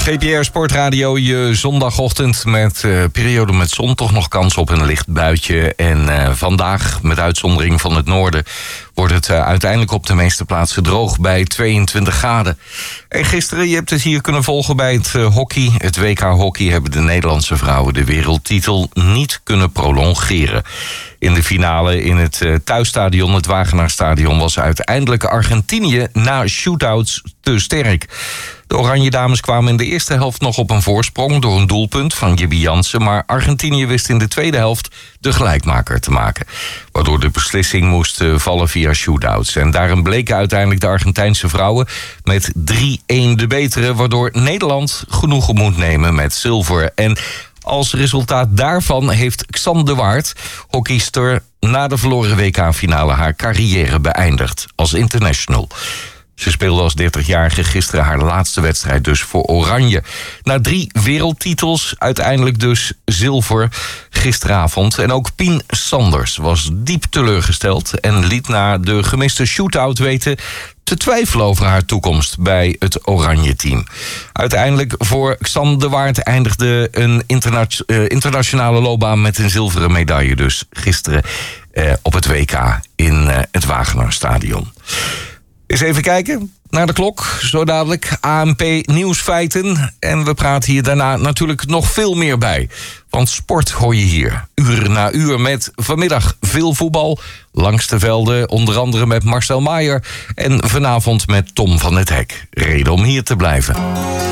GPR Sportradio, je zondagochtend met periode met zon. Toch nog kans op een licht buitje. En vandaag, met uitzondering van het noorden, wordt het uiteindelijk op de meeste plaatsen droog bij 22 graden. En gisteren, je hebt het hier kunnen volgen bij het hockey. Het WK hockey hebben de Nederlandse vrouwen de wereldtitel niet kunnen prolongeren. In de finale in het thuisstadion, het Wagenaarstadion, was uiteindelijk Argentinië na shootouts te sterk. De Oranje Dames kwamen in de eerste helft nog op een voorsprong door een doelpunt van Jibby Jansen, maar Argentinië wist in de tweede helft de gelijkmaker te maken, waardoor de beslissing moest vallen via shootouts. En daarin bleken uiteindelijk de Argentijnse vrouwen met 3-1 de betere, waardoor Nederland genoegen moet nemen met zilver. En als resultaat daarvan heeft Xan de Waard, hockeyster, na de verloren WK-finale haar carrière beëindigd als international. Ze speelde als 30-jarige gisteren haar laatste wedstrijd dus voor Oranje. Na 3 wereldtitels, uiteindelijk dus zilver gisteravond. En ook Pien Sanders was diep teleurgesteld en liet na de gemiste shootout weten te twijfelen over haar toekomst bij het Oranje-team. Uiteindelijk voor Xan de Waard eindigde een internationale loopbaan met een zilveren medaille dus gisteren op het WK in het Wagenaarstadion. Eens even kijken naar de klok. Zo dadelijk ANP nieuwsfeiten. En we praten hier daarna natuurlijk nog veel meer bij. Want sport hoor je hier. Uur na uur met vanmiddag veel voetbal. Langs de velden, onder andere met Marcel Maier. En vanavond met Tom van het Hek. Reden om hier te blijven.